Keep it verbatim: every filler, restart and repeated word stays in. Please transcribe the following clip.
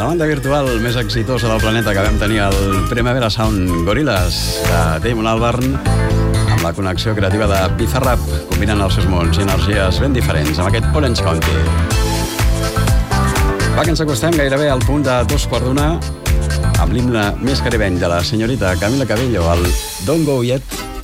la banda virtual més exitosa del planeta que vam tenir el Primavera Sound Gorillaz de Damon Albarn, amb la connexió creativa de Bizarrap, combinant els seus mons i energies ben diferents amb aquest Orange County. Va, que ens acostem gairebé al punt de dos quarts d'una amb l'himne més caribeny de la senyorita Camila Cabello, el Don't Go Yet.